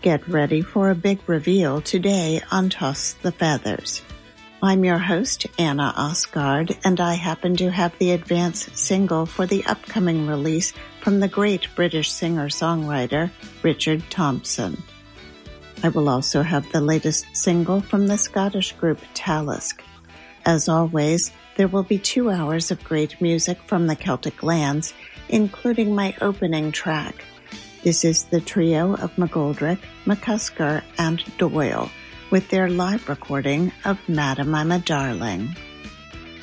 Get ready for a big reveal today on Toss the Feathers. I'm your host, Anna Osgard, and I happen to have the advance single for the upcoming release from the great British singer-songwriter Richard Thompson. I will also have the latest single from the Scottish group Talisk. As always, there will be 2 hours of great music from the Celtic lands, including my opening track. This is the trio of McGoldrick, McCusker, and Doyle, with their live recording of Madam I'm a Darling.